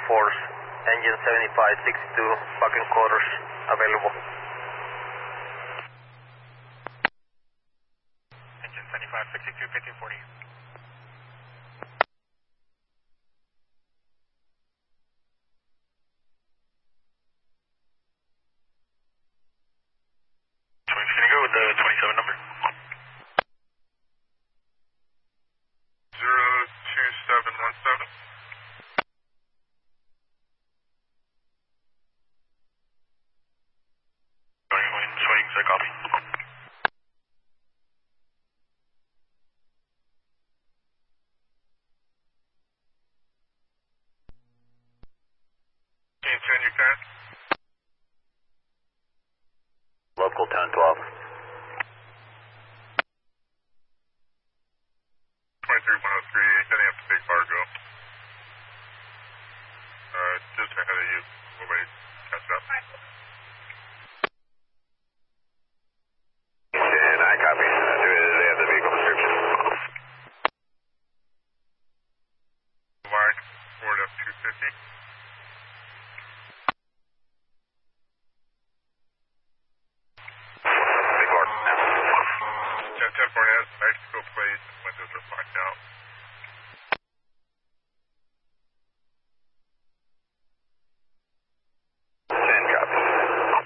Force, engine 7562, bucking quarters available. Engine 7562, 1540. Can you go with the 27 number? 02717. Swings, I copy. Can you turn your car? Local 1012. 23103, heading up to Big Fargo. Just ahead of you. Nobody catch up.